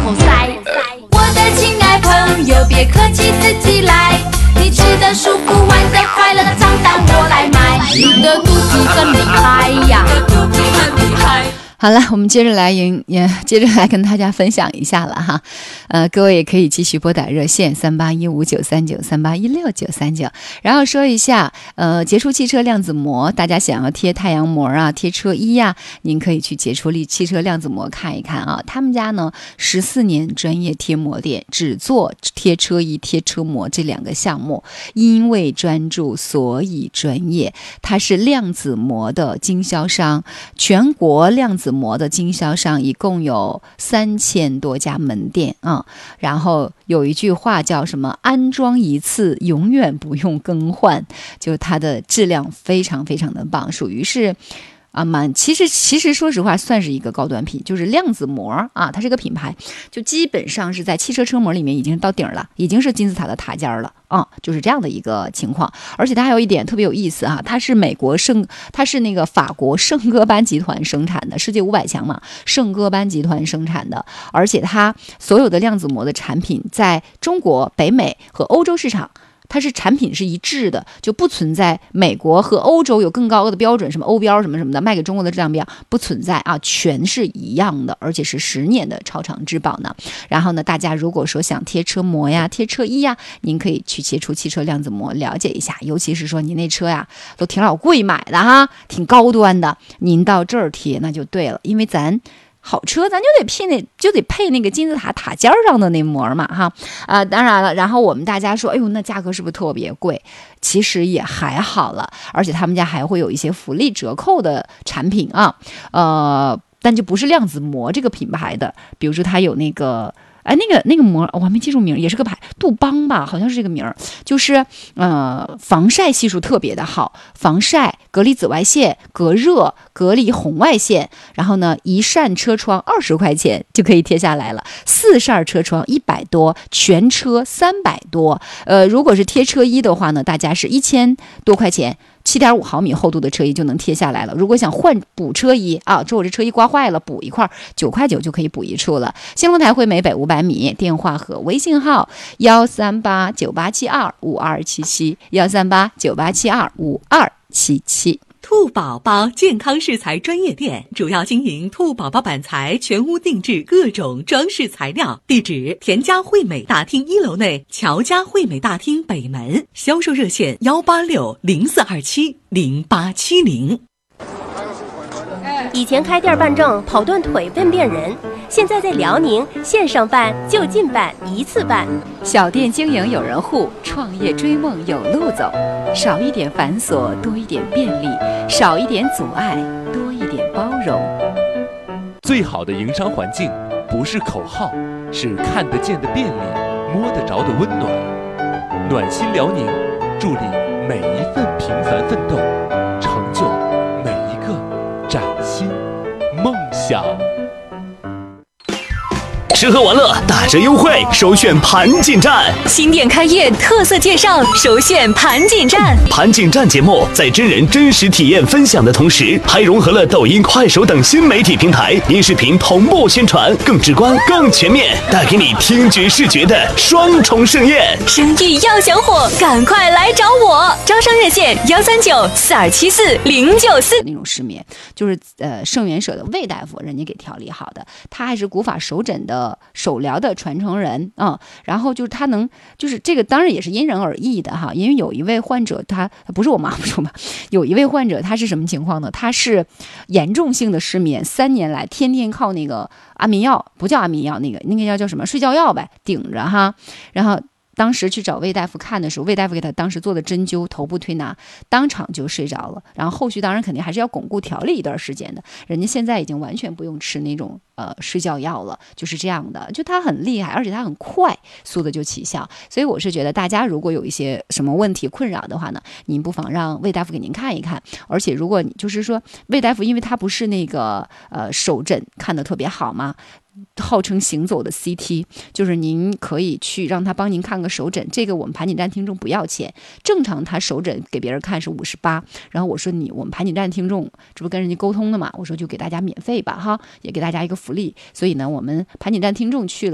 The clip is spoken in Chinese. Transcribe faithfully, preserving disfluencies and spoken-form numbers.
口塞。我的亲爱朋友，别客气，自己来。你吃的舒服，玩的快乐，账单我来买。你的肚子真厉害呀，你的肚子很厉害。 好了，我们接着来迎也接着来跟大家分享一下了哈，呃，各位也可以继续拨打热线三八一五九三九三八一六九三九，然后说一下，呃，杰出汽车量子膜，大家想要贴太阳膜啊，贴车衣呀、啊，您可以去杰出力汽车量子膜看一看啊，他们家呢十四年专业贴膜店，只做贴车衣、贴车膜这两个项目，因为专注，所以专业，它是量子膜的经销商，全国量子膜的经销商一共有三千多家门店啊、嗯，然后有一句话叫什么？安装一次永远不用更换，就它的质量非常非常的棒，属于是。啊，蛮其实其实说实话算是一个高端品，就是量子膜啊，它是一个品牌，就基本上是在汽车车膜里面已经到顶了，已经是金字塔的塔尖了啊，就是这样的一个情况。而且它还有一点特别有意思哈，它是美国圣，它是那个法国圣戈班集团生产的，世界五百强嘛，圣戈班集团生产的，而且它所有的量子膜的产品在中国、北美和欧洲市场。它是产品是一致的，就不存在美国和欧洲有更高的标准，什么欧标什么什么的，卖给中国的质量标不存在啊，全是一样的，而且是十年的超长质保呢。然后呢，大家如果说想贴车膜呀、贴车衣呀，您可以去接触汽车量子膜了解一下，尤其是说您那车呀都挺老贵买的哈，挺高端的，您到这儿贴那就对了，因为咱。好车咱就得配那就得配那个金字塔塔尖上的那膜嘛哈啊、呃，当然了，然后我们大家说，哎呦，那价格是不是特别贵？其实也还好了，而且他们家还会有一些福利折扣的产品啊，呃，但就不是量子膜这个品牌的，比如说它有那个。哎，那个那个膜我还没记住名，也是个牌，杜邦吧，好像是这个名儿，就是呃，防晒系数特别的好，防晒、隔离紫外线、隔热、隔离红外线，然后呢，一扇车窗二十块钱就可以贴下来了，四扇车窗一百多，全车三百多。呃，如果是贴车衣的话呢，大家是一千多块钱。七点五毫米厚度的车衣就能贴下来了。如果想换补车衣啊，说我这车衣刮坏了，补一块九块九就可以补一处了。兴隆台汇美北五百米，电话和微信号幺三八九八七二五二七七幺三八九八七二五二七七。 兔宝宝健康饰材专业店主要经营兔宝宝板材全屋定制各种装饰材料，地址田家惠美大厅一楼内乔家惠美大厅北门，销售热线幺八六零四二七零八七零。 以前开店办证跑断腿问遍人，现在在辽宁线上办就近办一次办。 小店经营有人护，创业追梦有路走，少一点繁琐，多一点便利，少一点阻碍，多一点包容。 最好的营商环境不是口号，是看得见的便利，摸得着的温暖。暖心辽宁，助力每一份平凡奋斗，成就每一个崭新梦想。 吃喝玩乐打折优惠，首选盘锦站。 新店开业特色介绍，首选盘锦站。 盘锦站节目在真人真实体验分享的同时，还融合了抖音、快手等新媒体平台音视频同步宣传，更直观、更全面，带给你听觉视觉的双重盛宴。 生意要想火，赶快来找我！招商热线幺三九四二七四零九四。 那种失眠就是呃圣元舍的魏大夫人家给调理好的，他还是古法手诊的。手疗的传承人啊、嗯，然后就是他能，就是这个当然也是因人而异的哈，因为有一位患者他不是我妈不是我妈，有一位患者他是什么情况呢？他是严重性的失眠，三年来天天靠那个安眠药，不叫安眠药，那个那个药叫什么？睡觉药呗，顶着哈，然后。当时去找魏大夫看的时候，魏大夫给他当时做的针灸、头部推拿，当场就睡着了。然后后续当然肯定还是要巩固调理一段时间的。人家现在已经完全不用吃那种呃睡觉药了，就是这样的。就他很厉害，而且他很快速的就起效。所以我是觉得大家如果有一些什么问题困扰的话呢，您不妨让魏大夫给您看一看。而且如果你就是说魏大夫，因为他不是那个呃手诊看得特别好嘛。号称行走的 C T， 就是您可以去让他帮您看个手诊，这个我们盘锦站听众不要钱，正常他手诊给别人看是五十八，然后我说你我们盘锦站听众这不跟人家沟通的嘛，我说就给大家免费吧哈，也给大家一个福利，所以呢我们盘锦站听众去了。